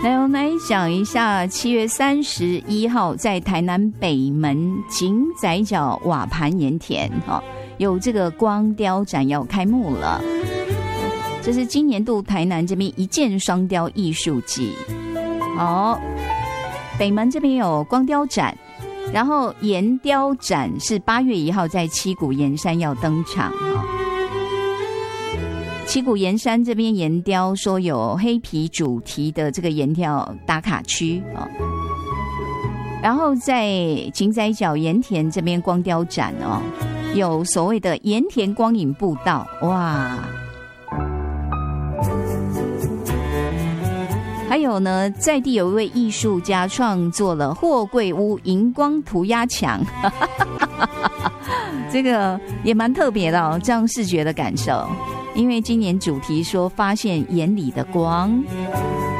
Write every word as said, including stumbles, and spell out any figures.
来，我们来讲一下七月三十一号在台南北门井仔角瓦盘盐田、哦、有这个光雕展要开幕了。这是今年度台南这边一箭双雕艺术季。好、哦，北门这边有光雕展，然后岩雕展是八月一号在七股盐山要登场、哦七股盐山这边岩雕说有黑皮主题的这个岩雕打卡区、哦、然后在井仔角盐田这边光雕展哦，有所谓的盐田光影步道，哇！还有呢，在地有一位艺术家创作了货柜屋荧光涂鸦墙，这个也蛮特别的哦，这样视觉的感受。因为今年主题说发现眼里的光。